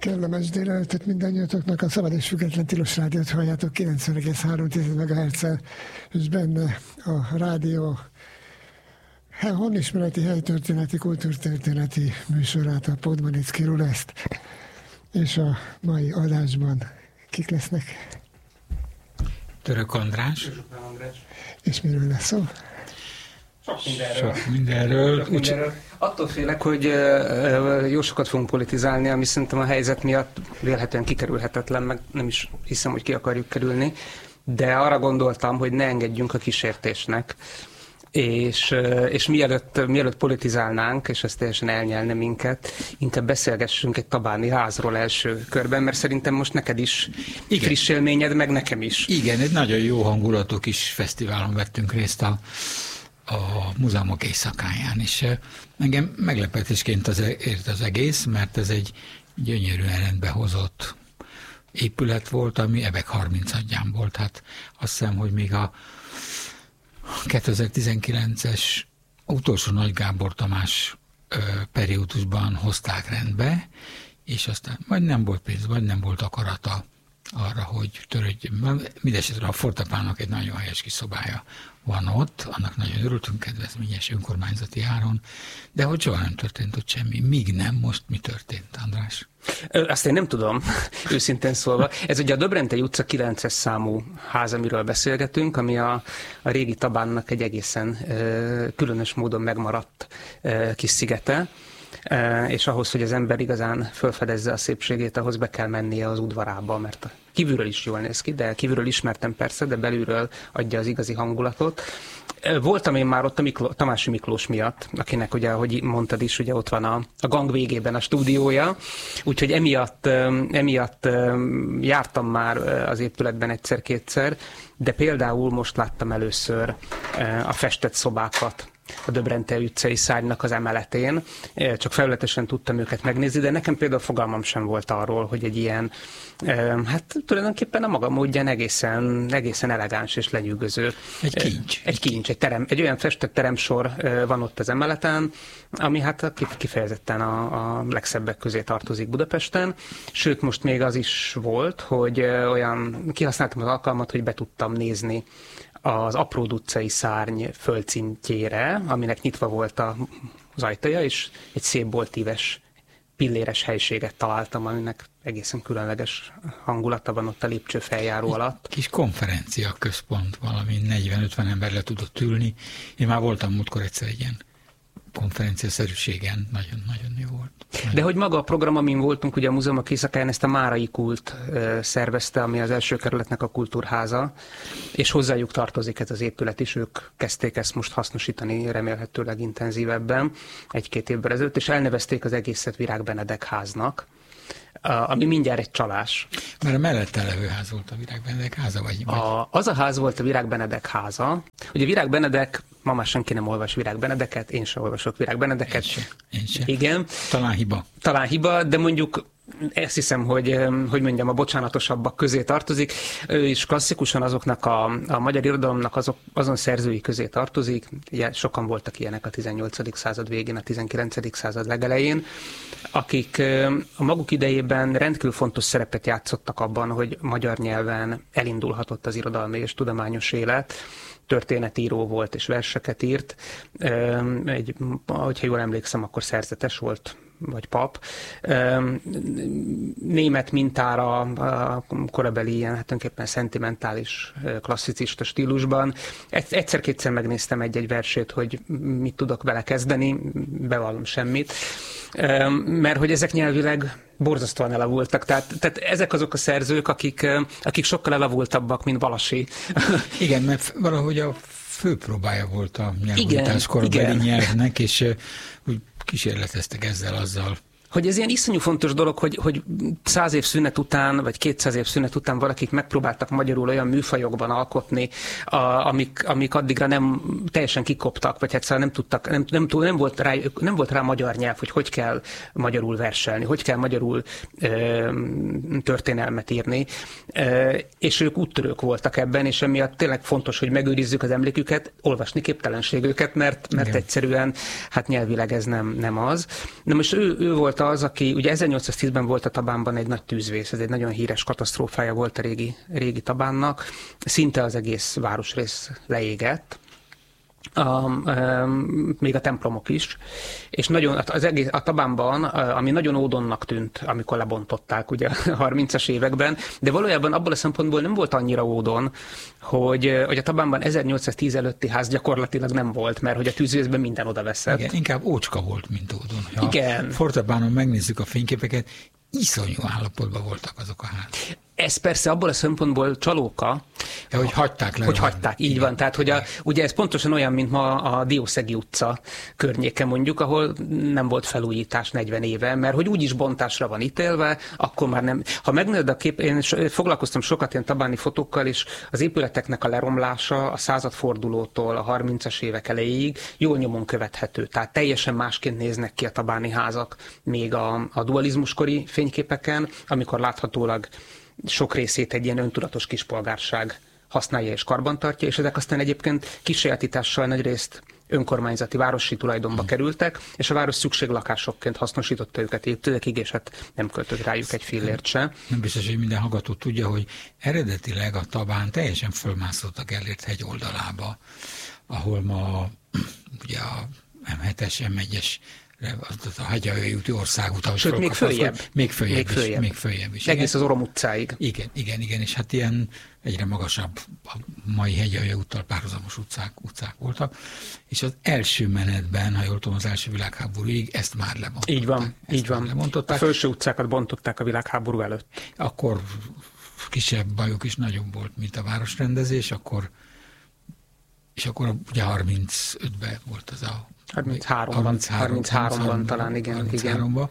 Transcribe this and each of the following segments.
Kellemes délelőttet mindannyiatoknak, a Szabad és Független Tilos Rádiót halljátok 90,3 MHz-el, és benne a rádió honismereti, helytörténeti, kultúrtörténeti műsorát, a Podmanicki Ruleszt. És a mai adásban kik lesznek? Török András. És miről lesz szó? Sok mindenről. Attól félek, hogy jó sokat fogunk politizálni, ami szerintem a helyzet miatt vélhetően kikerülhetetlen, meg nem is hiszem, hogy ki akarjuk kerülni, de arra gondoltam, hogy ne engedjünk a kísértésnek, és mielőtt politizálnánk, és ez teljesen elnyelne minket, inkább beszélgessünk egy tabáni házról első körben, mert szerintem most neked is friss élményed, meg nekem is. Igen, egy nagyon jó hangulatú kis fesztiválon vettünk részt a múzeumok éjszakáján, és engem meglepetésként ért az egész, mert ez egy gyönyörűen rendbe hozott épület volt, ami Ebek 30-adján volt. Hát azt hiszem, hogy még a 2019-es utolsó Nagy Gábor Tamás periódusban hozták rendbe, és aztán vagy nem volt pénz, vagy nem volt akarata arra, hogy törődjön. Mindenesetre a Fortepának egy nagyon helyes kis szobája van ott, annak nagyon örültünk, kedvezményes önkormányzati áron, de hogy soha nem történt ott semmi. Míg nem, most mi történt, András? Azt én nem tudom, őszintén szólva. Ez ugye a Dobrentei utca 9-es számú ház, amiről beszélgetünk, ami a régi Tabánnak egy egészen különös módon megmaradt kis szigete, és ahhoz, hogy az ember igazán felfedezze a szépségét, ahhoz be kell mennie az udvarába, mert kívülről is jól néz ki, de kívülről ismertem persze, de belülről adja az igazi hangulatot. Voltam én már ott a Tamási Miklós miatt, akinek ugye, ahogy mondtad is, ugye ott van a gang végében a stúdiója, úgyhogy emiatt jártam már az épületben egyszer-kétszer, de például most láttam először a festett szobákat a Dobrentei utcai szárnynak az emeletén, csak felületesen tudtam őket megnézni, de nekem például fogalmam sem volt arról, hogy egy ilyen, hát tulajdonképpen a maga módján egészen elegáns és lenyűgöző. Egy kincs, egy olyan festett teremsor van ott az emeleten, ami hát kifejezetten a legszebbek közé tartozik Budapesten, sőt most még az is volt, hogy kihasználtam az alkalmat, hogy be tudtam nézni az Apród utcai szárny földszintjére, aminek nyitva volt az ajtaja, és egy szép boltíves, pilléres helységet találtam, aminek egészen különleges hangulata van ott a lépcső feljáró alatt. Kis konferencia központ, valami 40-50 ember le tudott ülni. Én már voltam múltkor egyszer egy ilyen konferenciaszerűségen, nagyon jó volt. De hogy maga a program, amin voltunk, ugye a múzeumok éjszakáján, ezt a Márai Kult szervezte, ami az első kerületnek a kultúrháza, és hozzájuk tartozik ez az épület is, ők kezdték ezt most hasznosítani remélhetőleg intenzívebben egy-két évvel ezelőtt, és elnevezték az egészet Virág Benedek háznak, ami mindjárt egy csalás. Mert a mellette levő ház volt a Virág Benedek háza, vagy? Az a ház volt a Virág Benedek háza. Ugye Virág Benedek, ma már senki nem olvas Virág Benedeket, én sem olvasok Virág Benedeket. Én sem. Igen. Talán hiba, de mondjuk ezt hiszem, hogy mondjam, a bocsánatosabbak közé tartozik. Ő is klasszikusan azoknak a magyar irodalomnak azon szerzői közé tartozik. Ugye sokan voltak ilyenek a 18. század végén, a 19. század legelején, akik a maguk idejében rendkívül fontos szerepet játszottak abban, hogy magyar nyelven elindulhatott az irodalmi és tudományos élet. Történetíró volt és verseket írt. Hogyha jól emlékszem, akkor szerzetes volt, vagy pap. Német mintára a korabeli ilyen, hát tulajdonképpen szentimentális, klasszicista stílusban. Egyszer-kétszer megnéztem egy-egy versét, hogy mit tudok vele kezdeni, bevallom semmit, mert hogy ezek nyelvileg borzasztóan elavultak. Tehát ezek azok a szerzők, akik sokkal elavultabbak, mint Valasi. Igen, mert valahogy a főpróbája volt a nyelvújítás korabeli nyelvnek, és úgy kísérleteztek azzal. Hogy ez ilyen iszonyú fontos dolog, hogy 100 év szünet után, vagy 200 év szünet után valakik megpróbáltak magyarul olyan műfajokban alkotni, amik addigra nem teljesen kikoptak, vagy egyszerűen nem tudtak, nem volt rá magyar nyelv, hogy kell magyarul verselni, hogy kell magyarul történelmet írni, és ők úttörők voltak ebben, és emiatt tényleg fontos, hogy megőrizzük az emléküket, olvasni képtelenség őket, mert egyszerűen hát nyelvileg ez nem az. Na most ő volt az, aki, ugye 1810-ben volt a Tabánban egy nagy tűzvész, ez egy nagyon híres katasztrófája volt a régi Tabánnak, szinte az egész városrész leégett, még a templomok is, és nagyon, az egész, a Tabánban, ami nagyon ódonnak tűnt, amikor lebontották ugye a 30-as években, de valójában abból a szempontból nem volt annyira ódon, hogy a Tabánban 1810 előtti ház gyakorlatilag nem volt, mert hogy a tűzvészben minden odaveszett. Igen, inkább ócska volt, mint ódon. Ha igen. Fortepianon megnézzük a fényképeket, iszonyú állapotban voltak azok a házak. Ez persze abból a szempontból csalóka, hogy hagyták le. Hogy hagyták, így van. Tehát, hogy ugye ez pontosan olyan, mint ma a Diószegi utca környéke mondjuk, ahol nem volt felújítás 40 éve, mert hogy úgyis bontásra van ítélve, akkor már nem. Ha megnézed a kép, én foglalkoztam sokat ilyen tabáni fotókkal, és az épületeknek a leromlása a századfordulótól a 30-as évek elejéig jól nyomon követhető. Tehát teljesen másként néznek ki a tabáni házak, még a dualizmuskori fényképeken, amikor láthatólag sok részét egy ilyen öntudatos kispolgárság használja és karbantartja, és ezek aztán egyébként kísérletítással nagyrészt önkormányzati városi tulajdonba kerültek, és a város szükséglakásokként hasznosította őket évtizedekig, és hát nem költött rájuk egy fillért se. Nem biztos, hogy minden hallgató tudja, hogy eredetileg a Tabán teljesen fölmászott a Gellért hegy oldalába, ahol ma ugye a M7-es, M1-es a Hegyalja úti országút, sőt, még följebb. Még följebb is. Egész az Orom utcáig. Igen, és hát ilyen egyre magasabb a mai Hegyalja úttal párhuzamos utcák voltak, és az első menetben, ha jól tudom, az első világháborúig ezt már lebontották. Így van. Lebontották. A felső utcákat bontották a világháború előtt. Akkor kisebb bajok is nagyobb volt, mint a városrendezés, és akkor ugye 35-ben volt az a 33-ban talán, igen. 33-ban.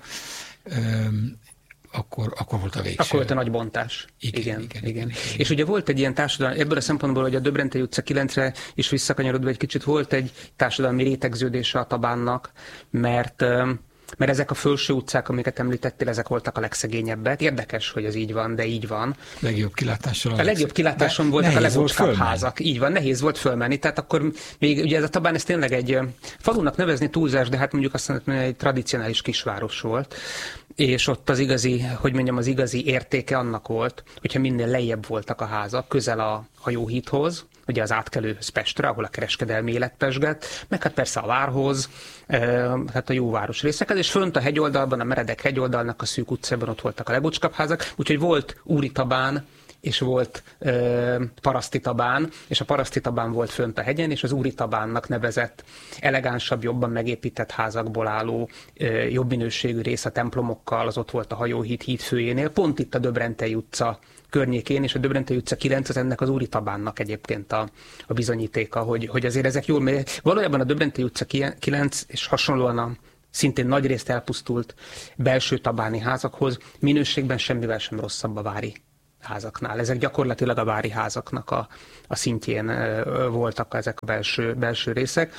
Akkor volt a végső. Akkor volt a nagy bontás. Igen. És ugye volt egy ilyen társadalmi, ebből a szempontból, hogy a Döbrentei utca 9-re is visszakanyarodva egy kicsit, volt egy társadalmi rétegződése a Tabánnak, mert ezek a felső utcák, amiket említettél, ezek voltak a legszegényebbek. Érdekes, hogy ez így van, de így van. Legjobb kilátással. A legjobb kilátáson voltak a legócskább házak. Így van, nehéz volt fölmenni. Tehát akkor még ugye ez a Tabán, ez tényleg egy falunak nevezni túlzás, de hát mondjuk azt mondom, hogy egy tradicionális kisváros volt. És ott az igazi értéke annak volt, hogyha minél lejjebb voltak a házak, közel a hajóhídhoz, ugye az átkelőhöz Pestre, ahol a kereskedelmi élet pesgett, meg hát persze a várhoz, hát a jó város részekhez, és fönt a hegyoldalban, a meredek hegyoldalnak a szűk utcában ott voltak a legócskabb házak, úgyhogy volt Úri Tabán, és volt Paraszti Tabán, és a Paraszti Tabán volt fönt a hegyen, és az Úri Tabánnak nevezett, elegánsabb, jobban megépített házakból álló, jobb minőségű rész a templomokkal, az ott volt a hajóhíd hídfőjénél, pont itt a Döbrentei utca környékén, és a Döbrentei utca 9 az ennek az Úri Tabánnak egyébként a bizonyítéka, hogy azért ezek jól, valójában a Döbrentei utca 9, és hasonlóan a szintén nagyrészt elpusztult belső tabáni házakhoz, minőségben semmivel sem rosszabb a vári házaknál. Ezek gyakorlatilag a vári házaknak a szintjén voltak ezek a belső részek.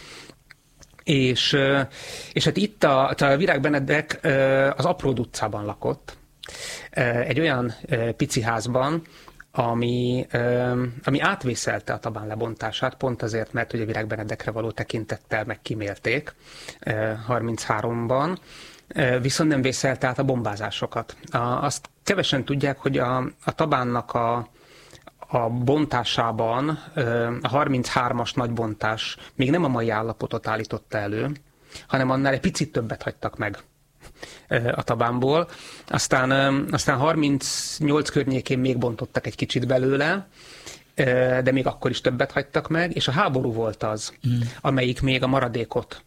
És hát itt a Virág Benedek az Apród utcában lakott, egy olyan pici házban, ami átvészelte a Tabán lebontását, pont azért, mert ugye Virág Benedekre való tekintettel megkímélték 33-ban, viszont nem vészelte át a bombázásokat. Azt kevesen tudják, hogy a Tabánnak a bontásában a 33-as nagybontás még nem a mai állapotot állította elő, hanem annál egy picit többet hagytak meg a Tabánból. Aztán 38 környékén még bontottak egy kicsit belőle, de még akkor is többet hagytak meg, és a háború volt az, amelyik még a maradékot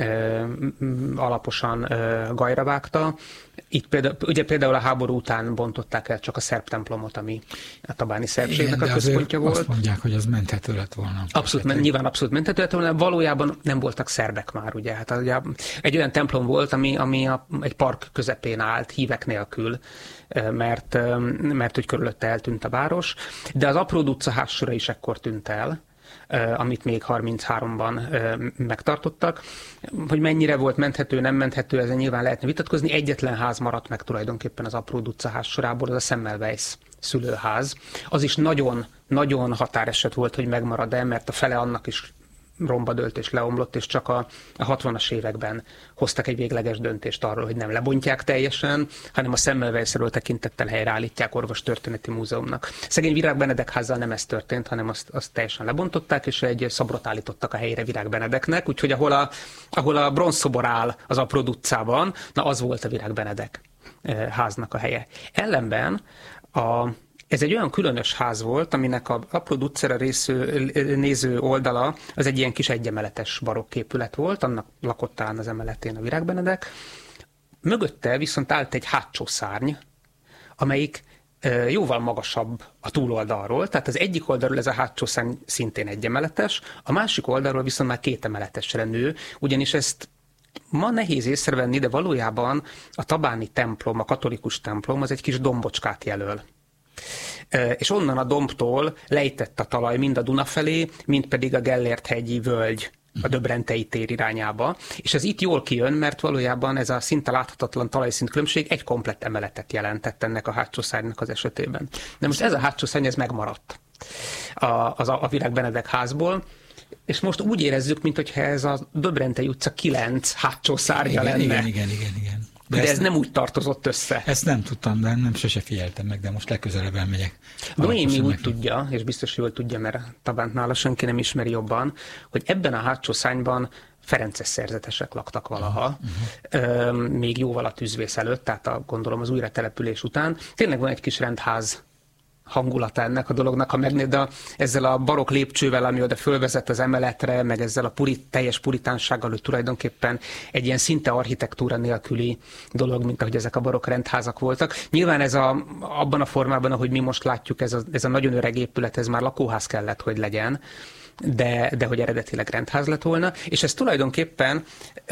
alaposan gajra vágta. Itt például a háború után bontották el csak a szerb templomot, ami a tabáni szerbségnek a központja volt. Azt mondják, hogy az menthető lett volna. Nyilván abszolút menthető lett volna, valójában nem voltak szerbek már, ugye. Hát ugye egy olyan templom volt, ami egy park közepén állt, hívek nélkül, mert hogy körülötte eltűnt a város, de az Apród utca házsora is ekkor tűnt el, amit még 33-ban megtartottak. Hogy mennyire volt menthető, nem menthető, ezen nyilván lehetne vitatkozni. Egyetlen ház maradt meg tulajdonképpen az Apród utca házsorából, az a Semmelweis szülőház. Az is nagyon, nagyon határeset volt, hogy megmarad-e, mert a fele annak is romba dőlt és leomlott, és csak a 60-as években hoztak egy végleges döntést arról, hogy nem lebontják teljesen, hanem a Semmelweisről tekintettel helyreállítják Orvostörténeti Múzeumnak. Szegény Virág Benedek házzal nem ez történt, hanem azt teljesen lebontották, és egy szobrot állítottak a helyére Virág Benedeknek, úgyhogy ahol a bronzszobor áll az Apró utcában, na az volt a Virág Benedek háznak a helye. Ellenben ez egy olyan különös ház volt, aminek a Apró utcára néző oldala az egy ilyen kis egyemeletes barokk épület volt, annak lakott talán az emeletén a Virág Benedek. Mögötte viszont állt egy hátsó szárny, amelyik jóval magasabb a túloldalról, tehát az egyik oldalról ez a hátsó szárny szintén egyemeletes, a másik oldalról viszont már kétemeletesre nő, ugyanis ezt ma nehéz észrevenni, de valójában a tabáni templom, a katolikus templom az egy kis dombocskát jelöl. És onnan a dombtól lejtett a talaj mind a Duna felé, mind pedig a Gellért-hegyi völgy a Döbrentei tér irányába. És ez itt jól kijön, mert valójában ez a szinte láthatatlan talajszint különbség egy komplett emeletet jelentett ennek a hátsó szárnynak az esetében. De most ez a hátsó szárny, ez megmaradt a Virág Benedek házból, és most úgy érezzük, mintha ez a Döbrentei utca 9 hátsó szárnya lenne. Igen. De ez nem úgy tartozott össze. Ezt nem tudtam, de nem sose figyeltem meg, de most legközelebb elmegyek. Noémi úgy tudja, és biztos jól tudja, mert Tabánt nála senki nem ismeri jobban, hogy ebben a hátsó szárnyban ferences szerzetesek laktak valaha, még jóval a tűzvész előtt, tehát gondolom az újratelepülés után. Tényleg van egy kis rendház hangulata ennek a dolognak, ha megnézed, de ezzel a barokk lépcsővel, ami oda fölvezet az emeletre, meg ezzel a teljes puritánsággal, hogy tulajdonképpen egy ilyen szinte architektúra nélküli dolog, mint ahogy ezek a barokk rendházak voltak. Nyilván ez abban a formában, ahogy mi most látjuk, ez a nagyon öreg épület, ez már lakóház kellett, hogy legyen, de hogy eredetileg rendház lett volna. És ez tulajdonképpen,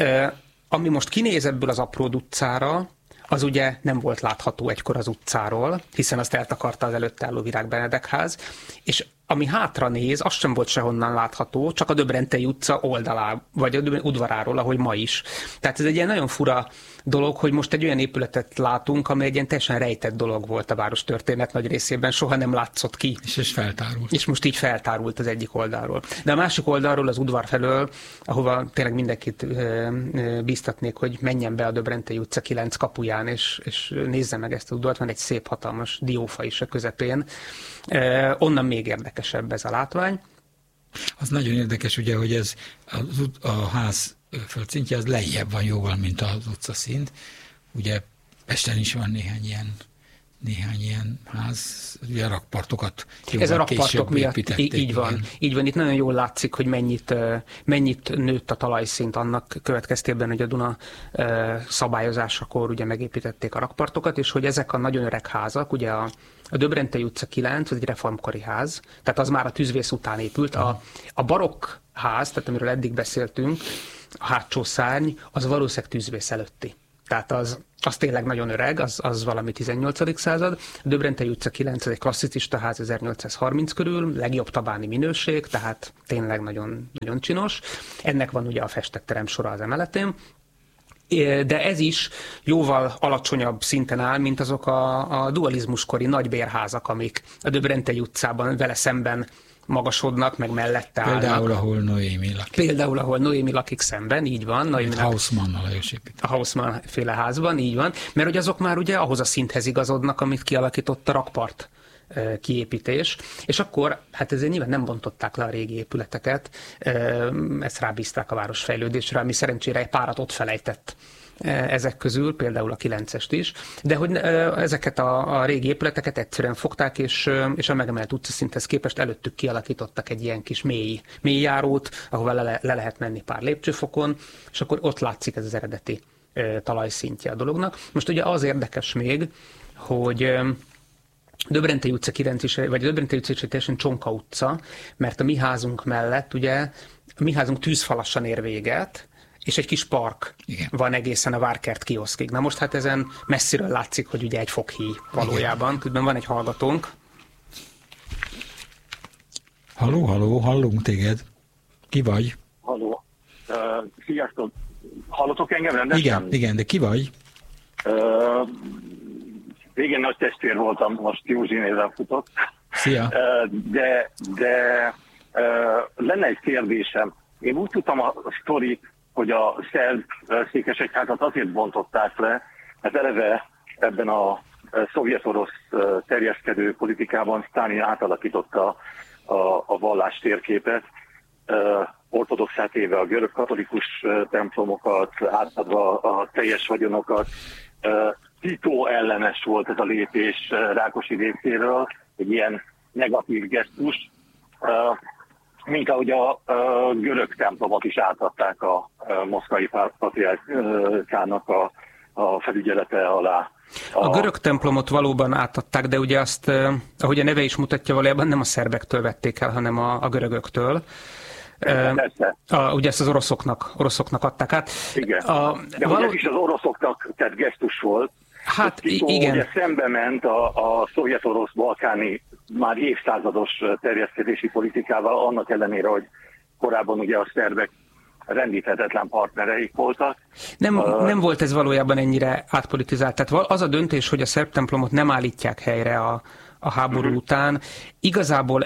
ami most kinéz ebből az Apró utcára, az ugye nem volt látható egykor az utcáról, hiszen azt eltakarta az előtte álló Virág Benedek ház, és ami hátra néz, az sem volt sehonnan látható, csak a Döbrentei utca oldalá, vagy a udvaráról, ahogy ma is. Tehát ez egy ilyen nagyon fura dolog, hogy most egy olyan épületet látunk, amely egy ilyen teljesen rejtett dolog volt a város történet nagy részében, soha nem látszott ki. És feltárult. És most így feltárult az egyik oldalról. De a másik oldalról, az udvar felől, ahova tényleg mindenkit bíztatnék, hogy menjen be a Döbrentei utca 9 kapuján, és nézze meg ezt az udvart, van egy szép hatalmas diófa is a közepén. Onnan még érdekesebb ez a látvány. Az nagyon érdekes, ugye, hogy ez a ház földszintje az lejjebb van jóval, mint az utcaszint. Ugye Pesten is van néhány ilyen ház, ugye a rakpartokat ez a rakpartok miatt így van. Így van, itt nagyon jól látszik, hogy mennyit nőtt a talajszint annak következtében, hogy a Duna szabályozásakor ugye megépítették a rakpartokat, és hogy ezek a nagyon öreg házak, ugye a Döbrentei utca 9, az egy reformkori ház, tehát az már a tűzvész után épült. A barokk ház, tehát amiről eddig beszéltünk, a hátsó szárny, az valószínűleg tűzvész előtti. Tehát az tényleg nagyon öreg, az valami 18. század. A Döbrentei utca 9 az egy klasszicista ház 1830 körül, legjobb tabáni minőség, tehát tényleg nagyon, nagyon csinos. Ennek van ugye a festett teremsora az emeletén. De ez is jóval alacsonyabb szinten áll, mint azok a dualizmuskori nagybérházak, amik a Döbrentei utcában vele szemben magasodnak, meg mellette állnak. Például, ahol Noémi lakik. Például, ahol Noémi lakik szemben, így van. Hausmann Lajos épít. A Hausmann féle házban, így van. Mert hogy azok már ugye ahhoz a szinthez igazodnak, amit kialakított a rakpart kiépítés, és akkor, hát ezért nyilván nem bontották le a régi épületeket, ezt rábízták a város fejlődésre, ami szerencsére egy párat ott felejtett ezek közül, például a 9-est is, de hogy ezeket a régi épületeket egyszerűen fogták, és a megemelt utcaszinthez képest előttük kialakítottak egy ilyen kis mély járót, ahova le lehet menni pár lépcsőfokon, és akkor ott látszik ez az eredeti talajszintje a dolognak. Most ugye az érdekes még, hogy Döbrentei utca 9 is, vagy Döbrentei utca is teljesen Csonka utca, mert a mi házunk mellett ugye, a mi házunk tűzfalasan ér véget, és egy kis park van egészen a Várkert kioszkig. Na most hát ezen messziről látszik, hogy ugye egy foghíj valójában. Tudban van egy hallgatónk. Halló, hallunk téged. Ki vagy? Halló. Sziasztok. Hallotok engem rendesen? Igen, de ki vagy? Régen nagy testvér voltam, most Józsi néven futott. Szia. De lenne egy kérdésem. Én úgy tudtam a sztorit, hogy a szerb székesegyházat azért bontották le, mert eleve ebben a szovjet-orosz terjeszkedő politikában Sztálin átalakította a vallás térképet, ortodoxá téve a görög katolikus templomokat, átadva a teljes vagyonokat. Tito ellenes volt ez a lépés Rákosi részéről, egy ilyen negatív gesztus, mint ahogy a görög templomot is átadták a moszkvai patriárkának a felügyelete alá. A görög templomot valóban átadták, de ugye azt, ahogy a neve is mutatja, valójában nem a szerbektől vették el, hanem a görögöktől. Ugye ezt az oroszoknak adták át. Igen, de ez is az oroszoknak tett gesztus volt. Hát igen. Ugye szembe ment a szovjet-orosz balkáni már évszázados terjeszkedési politikával, annak ellenére, hogy korábban ugye a szerbek rendíthetetlen partnereik voltak. Nem volt ez valójában ennyire átpolitizált. Tehát az a döntés, hogy a szerb templomot nem állítják helyre a háború után, igazából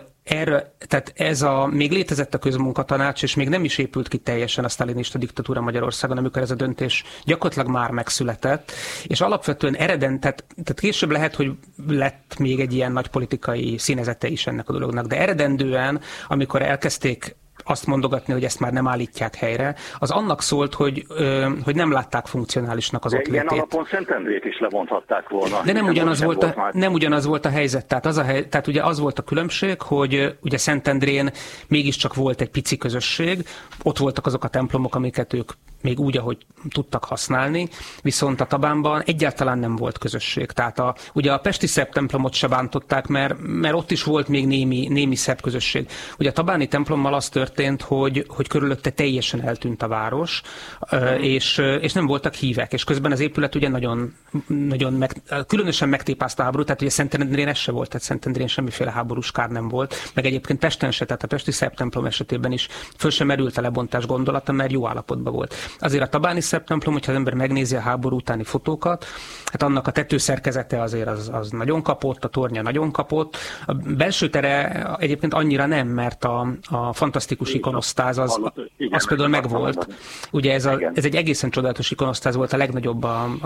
még létezett a közmunkatanács, és még nem is épült ki teljesen a sztálinista diktatúra Magyarországon, amikor ez a döntés gyakorlatilag már megszületett, és alapvetően tehát később lehet, hogy lett még egy ilyen nagy politikai színezete is ennek a dolognak, de eredendően, amikor elkezdték azt mondogatni, hogy ezt már nem állítják helyre, az annak szólt, hogy nem látták funkcionálisnak az ott létét. Ilyen alapon Szentendrét is levonthatták volna. De nem ugyanaz volt a helyzet. Tehát ugye az volt a különbség, hogy ugye Szentendrén mégiscsak volt egy pici közösség, ott voltak azok a templomok, amiket ők még úgy, ahogy tudtak használni, viszont a Tabánban egyáltalán nem volt közösség. Tehát ugye a pesti szerb templomot se bántották, mert ott is volt még némi szerb közösség. Ugye a tabáni templommal az történt, hogy körülötte teljesen eltűnt a város, és nem voltak hívek, és közben az épület ugye különösen megtépázta a háború, tehát ugye Szentendrén ez se volt, tehát Szentendrén semmiféle háborús kár nem volt, meg egyébként Pesten se, tehát a pesti szerb templom esetében is föl sem merült a lebontás gondolata, mert jó állapotban volt. Azért a tabáni szerb templom, hogyha az ember megnézi a háború utáni fotókat, hát annak a tetőszerkezete azért az nagyon kapott, a tornya nagyon kapott. A belső tere egyébként annyira nem, mert a fantasztikus ikonosztáz az például megvolt. Ugye ez egy egészen csodálatos ikonosztáz volt, a legnagyobb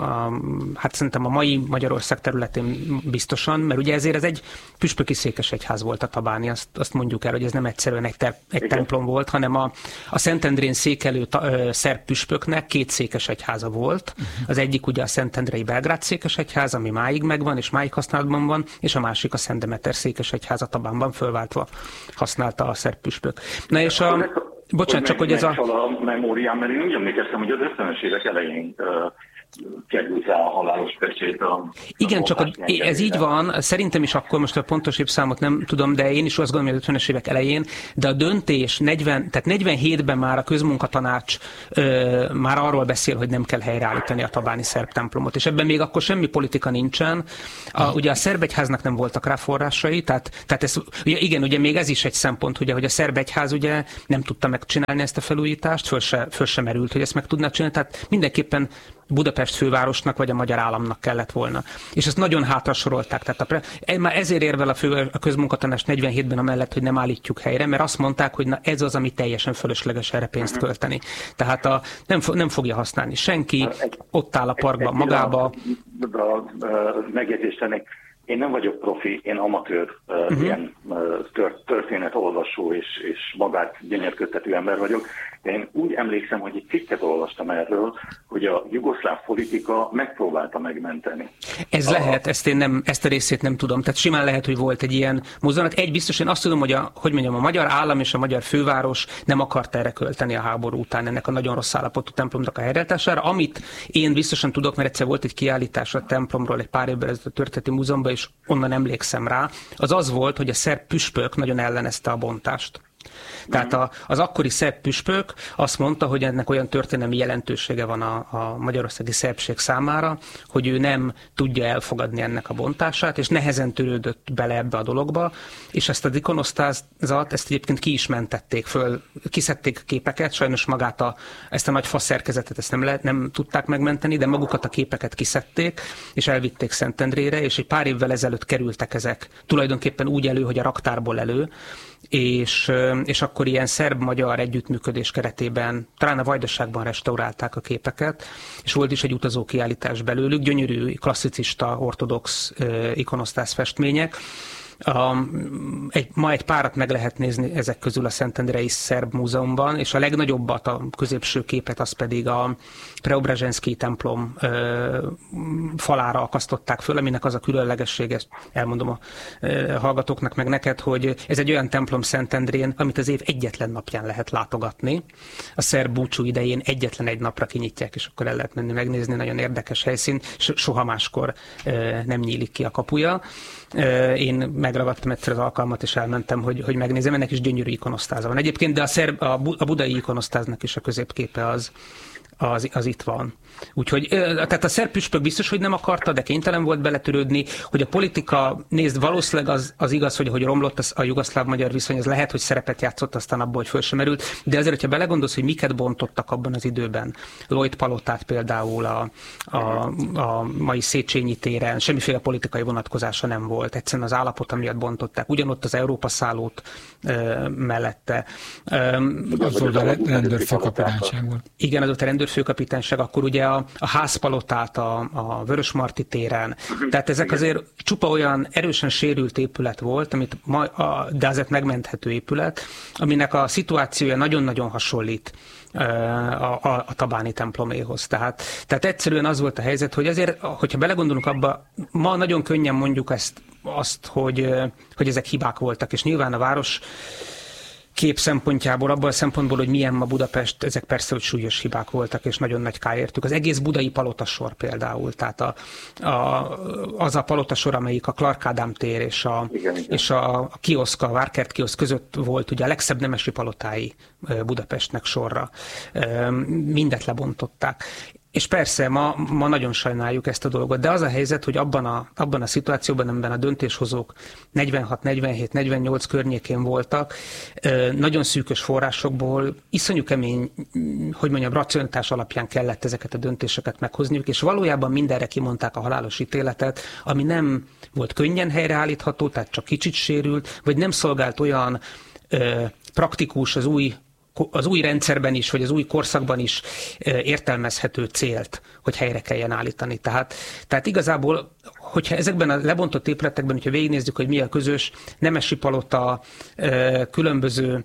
hát szerintem a mai Magyarország területén biztosan, mert ugye ezért ez egy püspöki székesegyház volt a tabáni, azt mondjuk el, hogy ez nem egyszerűen egy templom volt, hanem a Szentendrén székelő szerb püspöknek két székesegyháza volt. Az egyik ugye a Szentendrei Belgrád székesegyház, ami máig megvan, és máig használatban van, és a másik a Szent Demeter székesegyház a Tabánban fölváltva használta a szerb püspök. Na és bocsánat, csak hogy ez a memóriám, mert én úgy emlékeztem, hogy az 50-es évek elején került rá a halálos pecsét. Igen, csak ez így van, szerintem is akkor, most a pontos évszámot nem tudom, de én is azt gondolom, hogy az 50-es évek elején, de a döntés 47-ben már a közmunkatanács már arról beszél, hogy nem kell helyreállítani a tabáni szerb templomot, és ebben még akkor semmi politika nincsen. Ugye a szerb egyháznak nem voltak rá forrásai, tehát ez, ugye még ez is egy szempont, ugye, hogy a szerb egyház ugye nem tudta megcsinálni ezt a felújítást, föl sem merült, hogy ezt meg tudná csinálni, tehát mindenképpen Budapest fővárosnak vagy a magyar államnak kellett volna. És ezt nagyon hátra sorolták. Tehát már ezért érvel a közmunkatanács 47-ben amellett, hogy nem állítjuk helyre, mert azt mondták, hogy na ez az, ami teljesen fölösleges erre pénzt költeni. Tehát nem fogja használni senki, ott áll a parkban magába. Megjegyzést tennék. Én nem vagyok profi, én amatőr, ilyen történetolvasó és magát gyönyörködtető ember vagyok. De én úgy emlékszem, hogy egy cikket olvastam erről, hogy a jugoszláv politika megpróbálta megmenteni. Ez lehet, ezt a részét nem tudom. Tehát simán lehet, hogy volt egy ilyen mozzanat. Egy biztos, én azt tudom, hogy a magyar állam és a magyar főváros nem akart erre költeni a háború után ennek a nagyon rossz állapotú templomnak a helyreállítására. Amit én biztosan tudok, mert egyszer volt egy kiállítás a templomról egy pár évvel ezelőtt a Történeti Múzeumban, és onnan emlékszem rá, az volt, hogy a szerb püspök nagyon ellenezte a bontást. Tehát az akkori szerb püspök azt mondta, hogy ennek olyan történelmi jelentősége van a magyarországi szerbség számára, hogy ő nem tudja elfogadni ennek a bontását, és nehezen törődött bele ebbe a dologba, és ezt az ikonosztázat, ezt egyébként ki is mentették föl, kiszedték képeket, sajnos ezt a nagy faszerkezetet ezt nem tudták megmenteni, de magukat a képeket kiszedték, és elvitték Szentendrére, és egy pár évvel ezelőtt kerültek ezek tulajdonképpen úgy elő, hogy a raktárból elő, és és akkor ilyen szerb-magyar együttműködés keretében talán a Vajdaságban restaurálták a képeket, és volt is egy utazókiállítás belőlük, gyönyörű, klasszicista, ortodox ikonosztász festmények. Ma egy párat meg lehet nézni ezek közül a Szentendrei Szerb Múzeumban, és a legnagyobbat, a középső képet, az pedig a Preobrazhenszkij templom falára akasztották föl, aminek az a különlegessége, elmondom a hallgatóknak meg neked, hogy ez egy olyan templom Szentendrén, amit az év egyetlen napján lehet látogatni. A szerb búcsú idején egyetlen egy napra kinyitják, és akkor el lehet menni megnézni, nagyon érdekes helyszín, soha máskor nem nyílik ki a kapuja. Én megragadtam egyszer az alkalmat, és elmentem, hogy megnézem, ennek is gyönyörű ikonosztáza van. Egyébként, de a budai ikonosztáznak is a középképe az itt van. Úgyhogy, tehát a szerb püspök biztos, hogy nem akarta, de kénytelen volt beletörődni, hogy a politika, nézd, valószínűleg az igaz, hogy romlott a jugoszláv-magyar viszony, az lehet, hogy szerepet játszott aztán abból, hogy föl sem merült, de azért, hogyha belegondolsz, hogy miket bontottak abban az időben, Lloyd palotát például a mai Széchenyi téren, semmiféle politikai vonatkozása nem volt, egyszerűen az állapota miatt bontották, ugyanott az Európa szállót mellette. Az volt a rendőrfőkapitányság volt. Igen, az ott a rendőrfőkapitányság, akkor ugye a házpalotát a Vörösmarty téren. Tehát ezek azért csupa olyan erősen sérült épület volt, de azért megmenthető épület, aminek a szituációja nagyon-nagyon hasonlít a tabáni temploméhoz. Tehát egyszerűen az volt a helyzet, hogy azért, hogyha belegondolunk abba, ma nagyon könnyen mondjuk azt, hogy ezek hibák voltak, és nyilván a város kép szempontjából, abban a szempontból, hogy milyen ma Budapest, ezek persze, hogy súlyos hibák voltak, és nagyon nagy kárt értük. Az egész budai palotasor például, tehát az a palotasor, amelyik a Clark Ádám tér és a kioszk, a Várkert kioszk között volt, ugye a legszebb nemesi palotái Budapestnek sorra. Mindet lebontották. És persze, ma nagyon sajnáljuk ezt a dolgot, de az a helyzet, hogy abban a szituációban, amiben a döntéshozók 46, 47, 48 környékén voltak, nagyon szűkös forrásokból, iszonyú kemény, hogy mondjam, racionalitás alapján kellett ezeket a döntéseket meghozniuk, és valójában mindenre kimondták a halálos ítéletet, ami nem volt könnyen helyreállítható, tehát csak kicsit sérült, vagy nem szolgált olyan praktikus, az új rendszerben is, vagy az új korszakban is értelmezhető célt, hogy helyre kelljen állítani. Tehát igazából, hogyha ezekben a lebontott épületekben, hogyha végignézzük, hogy mi a közös, nemesi palota, különböző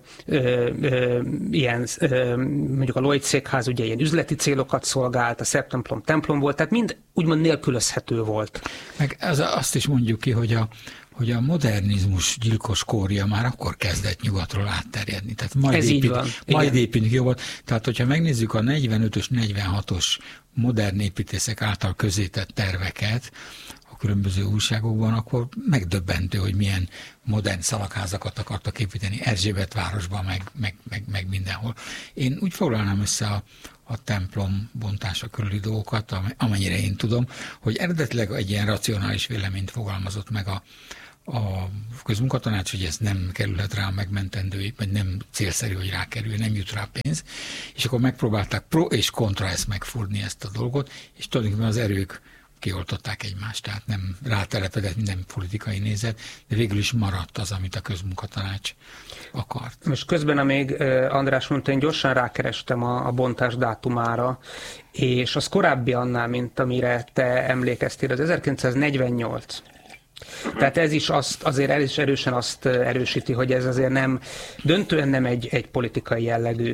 ilyen, mondjuk a Lloyd székház ugye ilyen üzleti célokat szolgált, a szerb templom volt, tehát mind úgymond nélkülözhető volt. Meg azt is mondjuk ki, hogy a modernizmus gyilkos kórja már akkor kezdett nyugatról átterjedni. Tehát majd építünk jobban. Tehát, hogyha megnézzük a 45-ös, 46-os modern építészek által közzétett terveket a különböző újságokban, akkor megdöbbentő, hogy milyen modern szalagházakat akartak építeni Erzsébetvárosban, meg mindenhol. Én úgy foglalnám össze a templom bontása körüli dolgokat, amennyire én tudom, hogy eredetileg egy ilyen racionális véleményt fogalmazott meg a közmunkatanács, hogy ez nem kerülhet rá a megmentendő, vagy nem célszerű, hogy rákerül, nem jut rá pénz, és akkor megpróbálták pro és kontra ezt megfúrni ezt a dolgot, és tulajdonképpen az erők kioltották egymást, tehát nem rátelepedett minden politikai nézet, de végül is maradt az, amit a közmunkatanács akart. Most közben, amíg András mondta, én gyorsan rákerestem a bontás dátumára, és az korábbi annál, mint amire te emlékeztél, az 1948. Tehát ez is azért erősen azt erősíti, hogy ez azért döntően nem egy politikai jellegű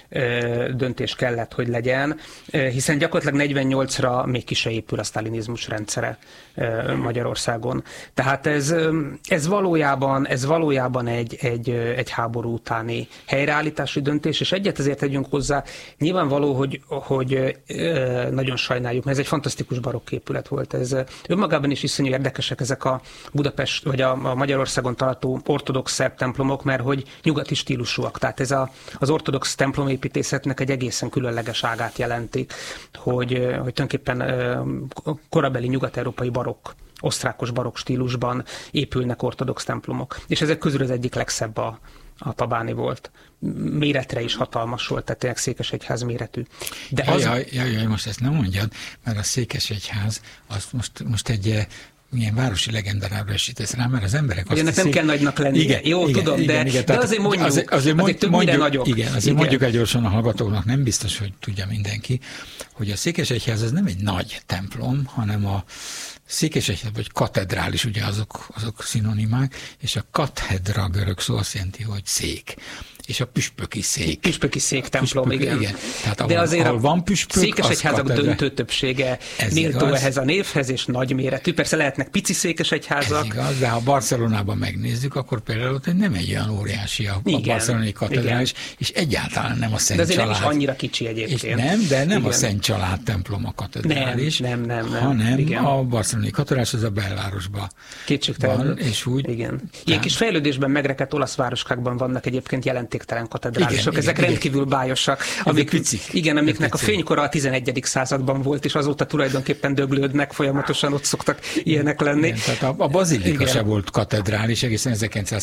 döntés kellett, hogy legyen, hiszen gyakorlatilag 48-ra még ki se épül a sztálinizmus rendszere Magyarországon. Tehát ez valójában egy háború utáni helyreállítási döntés, és egyet ezért tegyünk hozzá, nyilvánvaló, hogy nagyon sajnáljuk, mert ez egy fantasztikus barokk épület volt. Ez önmagában is iszonyú érdekesek ezek a Budapest, vagy a Magyarországon található ortodox szerb templomok, mert hogy nyugati stílusúak. Tehát ez az ortodox templomépítészetnek egy egészen különleges ágát jelentik, hogy tulajdonképpen korabeli nyugat-európai barokk, osztrákos barokk stílusban épülnek ortodox templomok. És ezek közül az egyik legszebb a tabáni volt. Méretre is hatalmas volt, tehát tényleg Székesegyház méretű. De Jaj, most ezt nem mondjad, mert a Székesegyház az most egy milyen városi legendára esítesz rá, mert az emberek azt hiszik... nem kell nagynak lenni. Igen, jó, igen, tudom, igen, de azért mondjuk, azért többnyire nagyok. Igen, mondjuk egy gyorsan a hallgatóknak, nem biztos, hogy tudja mindenki, hogy a Székesegyház az nem egy nagy templom, hanem a Székesegyház, vagy katedrális, ugye azok szinonimák, és a kathedra görög szó azt jelenti, hogy szék. És a püspöki szék. Püspöki szék templom, igen. Tehát de azért ahol van püspök, székesegyházak döntő többsége méltó ehhez a névhez, és nagyméretű. Persze lehetnek pici székesegyházak. Ez igaz, de ha Barcelonában megnézzük, akkor például ott nem egy olyan óriási a barcelonai katedrális, és egyáltalán nem a Szent Család. De azért nem is annyira kicsi egyébként. Nem a Szent Család templom a katedrális, nem. hanem igen. A barcelonai katedrális az a belvárosban van, és úgy. Igen. Ilyen kis fejlődésben megrekedt olasz városkákban vannak egyébként jelentéktelen katedrálisok. Ezek rendkívül bájosak. Amiknek a fénykora a 11. században volt, és azóta tulajdonképpen döglődnek, folyamatosan ott szoktak ilyenek lenni. Igen, tehát a bazilika se volt katedrális egészen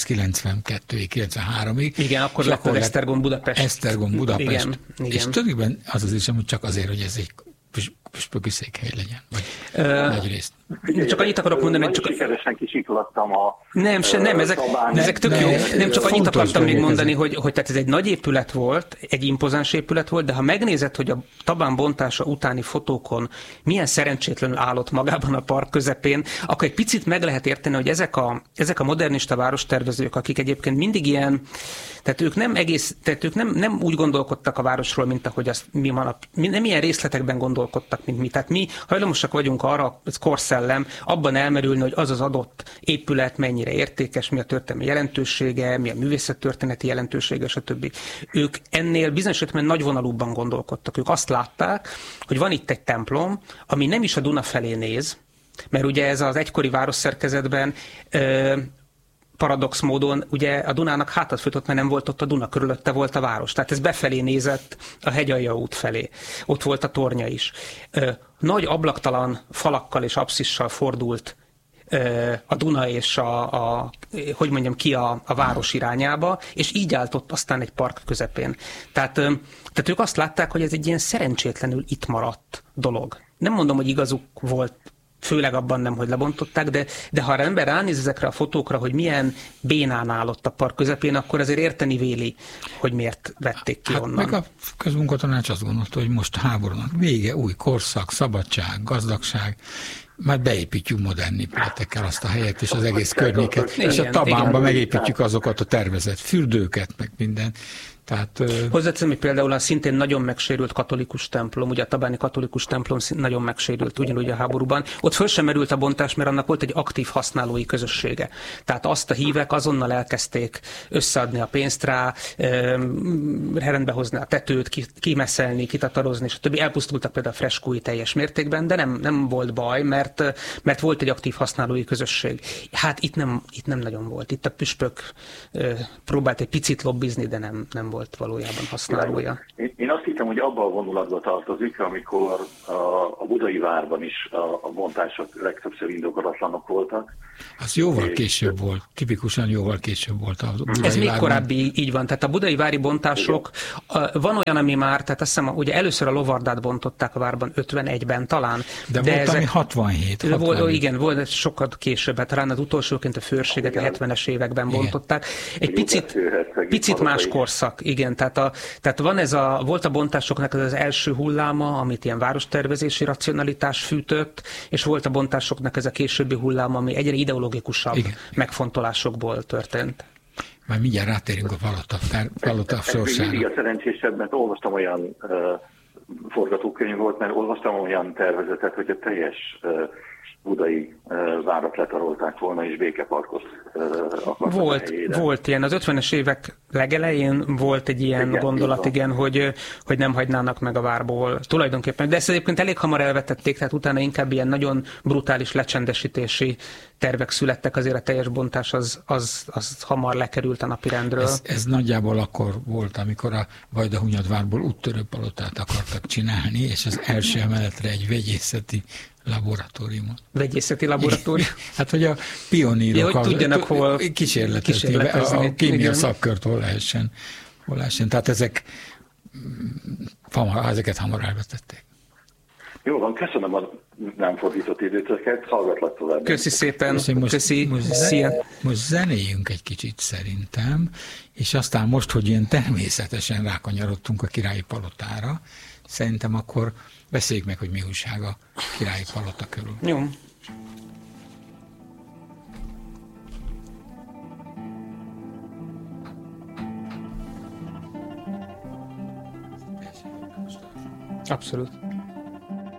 1992-ig, 93-ig. Igen, akkor lett az Esztergom Budapest. Igen. És tulajdonképpen az is hogy csak azért, hogy ez egy püspöki székhely legyen, vagy nagy részt. Csak annyit akarok mondani, hogy csak... Sikeresen kisiklattam a... Nem, ezek tök jó. Nem, csak annyit akartam még mondani, hogy tehát ez egy nagy épület volt, egy impozáns épület volt, de ha megnézed, hogy a Tabán bontása utáni fotókon milyen szerencsétlenül állott magában a park közepén, akkor egy picit meg lehet érteni, hogy ezek a modernista várostervezők, akik egyébként mindig ilyen, tehát ők nem úgy gondolkodtak a városról, mint ahogy azt mi manap, nem ilyen részletekben gondolkodtak, mint mi. Tehát mi hajlamosak vagyunk arra, ez korszellem, abban elmerülni, hogy az adott épület mennyire értékes, mi a történelmi jelentősége, mi a művészettörténeti jelentősége, stb. Ők ennél bizonyos értelemben nagyvonalúbban gondolkodtak. Ők azt látták, hogy van itt egy templom, ami nem is a Duna felé néz, mert ugye ez az egykori városszerkezetben paradox módon ugye a Dunának hátat fűtött, mert nem volt ott a Duna, körülötte volt a város. Tehát ez befelé nézett a Hegyalja út felé. Ott volt a tornya is. Nagy ablaktalan falakkal és apszissal fordult a Duna és a város irányába, és így állt ott aztán egy park közepén. Tehát ők azt látták, hogy ez egy ilyen szerencsétlenül itt maradt dolog. Nem mondom, hogy igazuk volt, főleg abban nem, hogy lebontották, de ha az ember ránéz ezekre a fotókra, hogy milyen bénán állott a park közepén, akkor azért érteni véli, hogy miért vették ki onnan. Meg a közmunkatanács azt gondolta, hogy most háborúnak vége, új korszak, szabadság, gazdagság, már beépítjük modern épületekkel azt a helyet és az egész környéket, és a Tabánba megépítjük azokat a tervezett fürdőket, meg minden. Hozzáteszem, hogy például a szintén nagyon megsérült katolikus templom, ugye a tabáni katolikus templom nagyon megsérült ugyanúgy a háborúban. Ott föl sem merült a bontás, mert annak volt egy aktív használói közössége. Tehát azt a hívek azonnal elkezdték összeadni a pénzt rá, rendbe hozni a tetőt, kimeszelni, kitatarozni, és a többi. Elpusztultak például a freskói teljes mértékben, de nem volt baj, mert volt egy aktív használói közösség. Hát itt nem nagyon volt. Itt a püspök próbált egy picit lobbizni, de nem volt valójában használója. Én azt hittem, hogy abban a vonulatba tartozik, amikor a budai várban is a bontások legtöbbször indokolatlanok voltak. Az jóval később volt, tipikusan jóval később volt a budai Ez még korábbi, így van. Tehát a budai vári bontások, van olyan, ami már, tehát azt hiszem, ugye először a Lovardát bontották a várban 51-ben talán. De volt, ami 67. Igen, volt sokkal később, hát talán az utolsóként a főrséget a 70-es években bontották. Egy picit más korszak, igen. Tehát volt a bontásoknak az első hulláma, amit ilyen várostervezési racionalitás fűtött, és volt a bontásoknak ez a későbbi hulláma, ami egyre ideológikusabb megfontolásokból történt. Majd mindjárt rátérünk a Palota sorsára. Mindig a szerencsésebb, mert olvastam olyan forgatókönyv volt, mert olvastam olyan tervezetet, hogy a teljes budai várat letarolták volna, és békeparkot akartak Volt ilyen. Az 50-es évek legelején volt egy ilyen gondolat, hogy nem hagynának meg a várból tulajdonképpen. De ezt egyébként elég hamar elvetették, tehát utána inkább ilyen nagyon brutális lecsendesítési tervek születtek, azért a teljes bontás az hamar lekerült a napirendről. Ez nagyjából akkor volt, amikor a Vajdahunyadvárból úttörő palotát akartak csinálni, és az első emeletre egy vegyészeti laboratóriumot. Vegyészeti laboratórium? Hát, hogy a pionírok tudjanak hol kísérletezni, a kémia szakkört hol lehessen. Tehát ezeket hamar elvetették. Jó van, köszönöm a nem fordított időtöket, hallgatlak tovább. Köszi szépen, Köszi. szia. Most zenéljünk egy kicsit szerintem, és aztán most, hogy ilyen természetesen rákanyarodtunk a Királyi Palotára, szerintem akkor beszéljük meg, hogy mi újság a Királyi Palota körül. Jó. Abszolút.